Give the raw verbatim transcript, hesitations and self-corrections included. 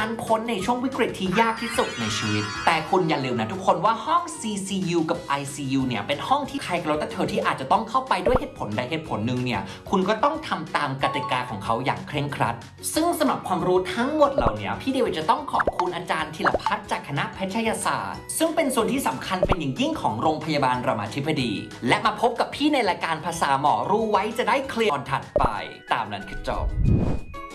นพ้นในช่วงวิกฤตที่ยากที่สุดในชีวิตแต่คุณอย่าลืมนะทุกคนว่าห้อง ซี ซี ยู กับ ไอ ซี ยู เนี่ยเป็นห้องที่ใครก็แล้วแต่เธอที่อาจจะต้องเข้าไปด้วยเหตุผลใดเหตุผลหนึ่งเนี่ยคุณก็ต้องทำตามกติกาของเขาอย่างเคร่งครัดซึ่งสำหรับความรู้ทั้งหมดเหล่านี้พี่เดวิดจะต้องขอบคุณอาจารย์ธีรพัฒน์จากคณะแพทยศาสตร์ซึ่งเป็นส่วนที่สำคัญเป็นอย่างยิ่งของโรงพยาบาลรามาธิบดีและมาพบกับพี่ในรายการภาษาหมอรู้ไว้จะได้เคลียร์ตอนถัดไปตามนั้นคือจบ